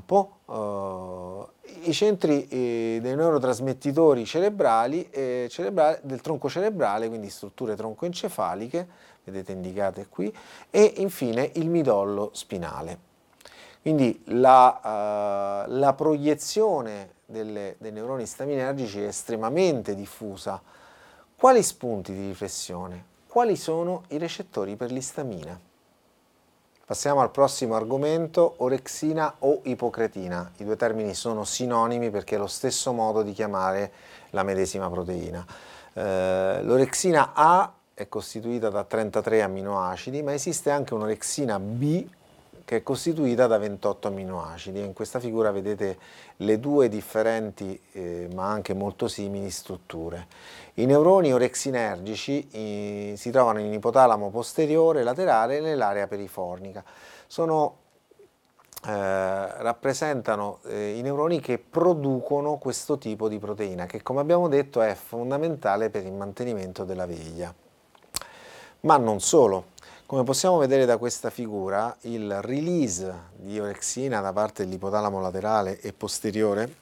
sviluppo, i centri dei neurotrasmettitori cerebrali, del tronco cerebrale, quindi strutture troncoencefaliche, vedete indicate qui, e infine il midollo spinale. Quindi la proiezione dei neuroni istaminergici è estremamente diffusa. Quali spunti di riflessione? Quali sono i recettori per l'istamina? Passiamo al prossimo argomento, orexina o ipocretina. I due termini sono sinonimi perché è lo stesso modo di chiamare la medesima proteina. L'orexina A è costituita da 33 amminoacidi, ma esiste anche un'orexina B che è costituita da 28 amminoacidi. In questa figura vedete le due differenti ma anche molto simili strutture. I neuroni orexinergici si trovano in ipotalamo posteriore, laterale e nell'area perifornica. Rappresentano i neuroni che producono questo tipo di proteina, che come abbiamo detto è fondamentale per il mantenimento della veglia. Ma non solo. Come possiamo vedere da questa figura, il release di orexina da parte dell'ipotalamo laterale e posteriore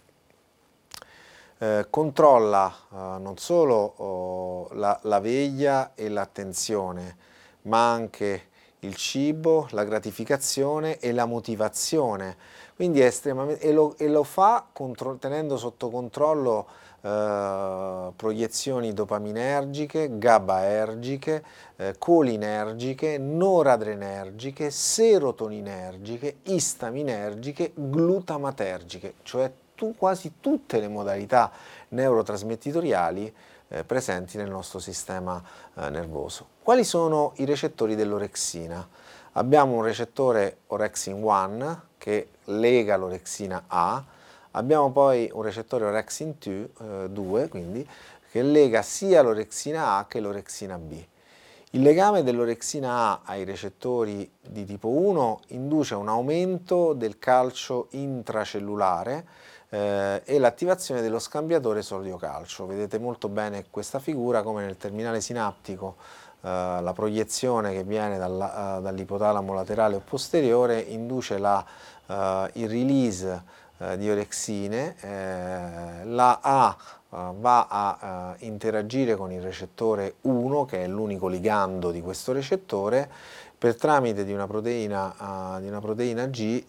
controlla non solo la veglia e l'attenzione, ma anche il cibo, la gratificazione e la motivazione. Quindi è estremamente, e lo fa tenendo sotto controllo proiezioni dopaminergiche, GABAergiche, colinergiche, noradrenergiche, serotoninergiche, istaminergiche, glutamatergiche, cioè quasi tutte le modalità neurotrasmettitoriali presenti nel nostro sistema nervoso. Quali sono i recettori dell'orexina? Abbiamo un recettore orexin 1 che lega l'orexina A, abbiamo poi un recettore orexin 2, quindi, che lega sia l'orexina A che l'orexina B. Il legame dell'orexina A ai recettori di tipo 1 induce un aumento del calcio intracellulare e l'attivazione dello scambiatore sodio-calcio. Vedete molto bene questa figura come nel terminale sinaptico la proiezione che viene dall'ipotalamo laterale o posteriore induce il release di orexine, la A va a interagire con il recettore 1, che è l'unico ligando di questo recettore. Per tramite di una proteina G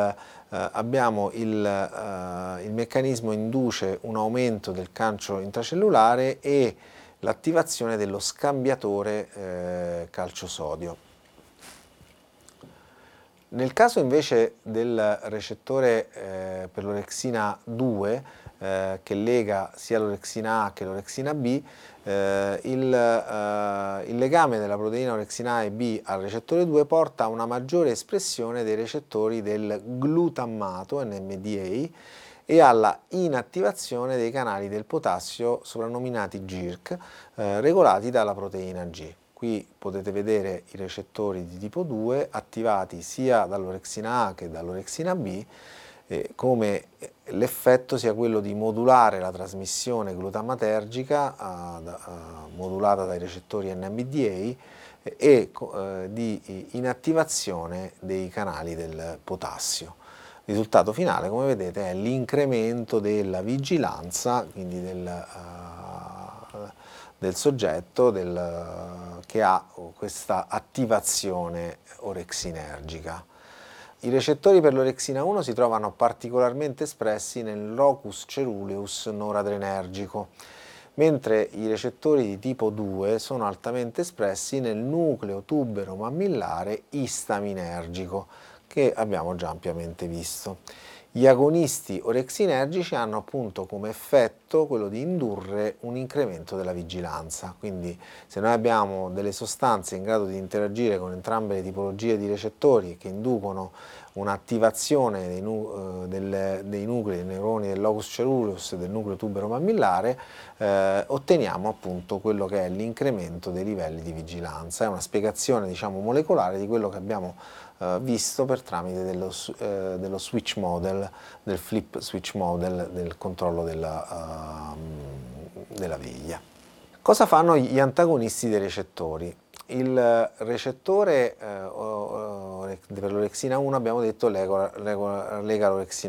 il meccanismo induce un aumento del calcio intracellulare e l'attivazione dello scambiatore calcio-sodio. Nel caso invece del recettore per l'orexina 2, che lega sia l'orexina A che l'orexina B, il legame della proteina orexina A e B al recettore 2 porta a una maggiore espressione dei recettori del glutammato, NMDA, e alla inattivazione dei canali del potassio soprannominati GIRC, regolati dalla proteina G. Qui potete vedere i recettori di tipo 2 attivati sia dall'orexina A che dall'orexina B, come l'effetto sia quello di modulare la trasmissione glutamatergica modulata dai recettori NMDA e di inattivazione dei canali del potassio. Il risultato finale, come vedete, è l'incremento della vigilanza, quindi del soggetto che ha questa attivazione orexinergica. I recettori per l'orexina 1 si trovano particolarmente espressi nel locus ceruleus noradrenergico, mentre i recettori di tipo 2 sono altamente espressi nel nucleo tubero-mammillare istaminergico, che abbiamo già ampiamente visto. Gli agonisti orexinergici hanno appunto come effetto quello di indurre un incremento della vigilanza, quindi se noi abbiamo delle sostanze in grado di interagire con entrambe le tipologie di recettori che inducono un'attivazione dei nuclei, dei neuroni del locus ceruleus e del nucleo tubero-mammillare, otteniamo appunto quello che è l'incremento dei livelli di vigilanza. È una spiegazione, diciamo, molecolare di quello che abbiamo visto per tramite dello switch model, del flip switch model del controllo della veglia. Cosa fanno gli antagonisti dei recettori? Il recettore per l'orexina 1 abbiamo detto lega l'orexina